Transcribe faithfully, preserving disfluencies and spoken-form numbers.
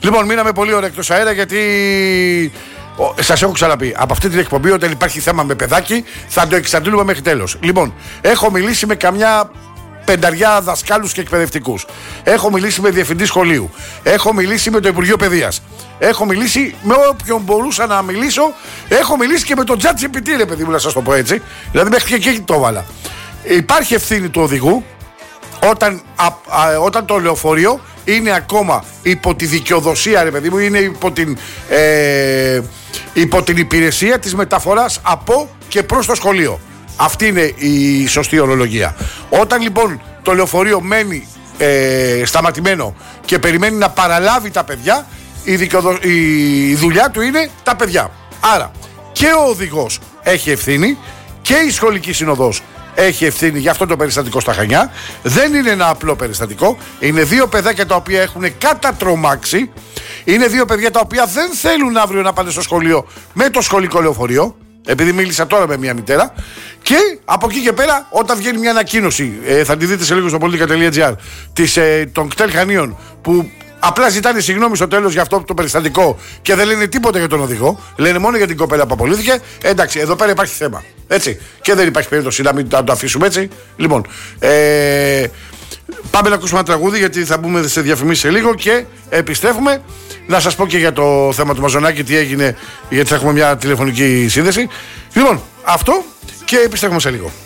Λοιπόν, μείναμε πολύ ωραία εκτός αέρα γιατί σας έχω ξαναπεί. Από αυτή την εκπομπή, όταν υπάρχει θέμα με παιδάκι, θα το εξαντλούμε μέχρι τέλος. Λοιπόν, έχω μιλήσει με καμιά πενταριά δασκάλους και εκπαιδευτικούς. Έχω μιλήσει με διευθυντή σχολείου. Έχω μιλήσει με το Υπουργείο Παιδείας. Έχω μιλήσει με όποιον μπορούσα να μιλήσω. Έχω μιλήσει και με τον ChatGPT, ρε παιδί μου, να σας το πω έτσι. Δηλαδή, μέχρι και εκεί το βάλα. Υπάρχει ευθύνη του οδηγού όταν, α, α, όταν το λεωφορείο είναι ακόμα υπό τη δικαιοδοσία, ρε παιδί μου, είναι υπό την, ε, υπό την υπηρεσία της μεταφοράς από και προς το σχολείο. Αυτή είναι η σωστή ορολογία. Όταν λοιπόν το λεωφορείο μένει ε, σταματημένο και περιμένει να παραλάβει τα παιδιά, η, δικαιοδο... η δουλειά του είναι τα παιδιά. Άρα και ο οδηγός έχει ευθύνη και η σχολική συνοδός έχει ευθύνη για αυτό το περιστατικό στα Χανιά. Δεν είναι ένα απλό περιστατικό. Είναι δύο παιδάκια τα οποία έχουν κατατρομάξει. Είναι δύο παιδιά τα οποία δεν θέλουν αύριο να πάνε στο σχολείο με το σχολικό λεωφορείο. Επειδή μίλησα τώρα με μια μητέρα. Και από εκεί και πέρα, όταν βγαίνει μια ανακοίνωση, ε, θα τη δείτε σε λίγο στο πολιτικά τελεία τζι άρ, ε, των ΚΤΕΛ Χανίων, που απλά ζητάνε συγγνώμη στο τέλος για αυτό το περιστατικό και δεν λένε τίποτα για τον οδηγό. Λένε μόνο για την κοπέλα που απολύθηκε. Εντάξει, εδώ πέρα υπάρχει θέμα. Έτσι. Και δεν υπάρχει περίπτωση να μην το αφήσουμε έτσι. Λοιπόν, ε, πάμε να ακούσουμε ένα τραγούδι γιατί θα μπούμε σε διαφημίσεις σε λίγο και επιστρέφουμε. Να σας πω και για το θέμα του Μαζονάκη τι έγινε, γιατί θα έχουμε μια τηλεφωνική σύνδεση. Λοιπόν, αυτό και επιστρέφουμε σε λίγο.